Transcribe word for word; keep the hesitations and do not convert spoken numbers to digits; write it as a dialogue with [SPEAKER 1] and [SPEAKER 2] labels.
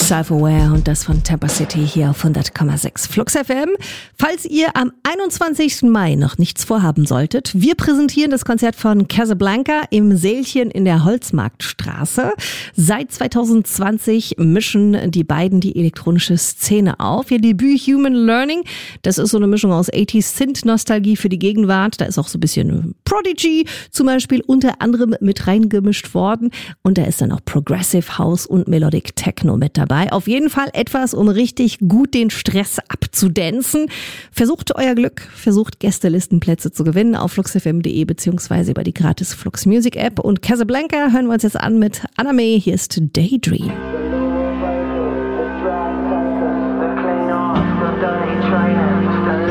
[SPEAKER 1] Self-Aware und das von Tampa City hier auf hundert Komma sechs Flux F M. Falls ihr am einundzwanzigsten Mai noch nichts vorhaben solltet, wir präsentieren das Konzert von Casablanca im Sälchen in der Holzmarktstraße. Seit zwanzig zwanzig mischen die beiden die elektronische Szene auf. Ihr Debüt Human Learning, das ist so eine Mischung aus achtziger Synth-Nostalgie für die Gegenwart. Da ist auch so ein bisschen Prodigy zum Beispiel unter anderem mit reingemischt worden. Und da ist dann auch Progressive House und Melodic Techno mit dabei. Auf jeden Fall etwas, um richtig gut den Stress abzudancen. Versucht euer Glück, versucht Gästelistenplätze zu gewinnen auf flux f m punkt d e beziehungsweise über die gratis Flux Music App. Und Casablanca hören wir uns jetzt an mit Anna May. Hier ist Daydream.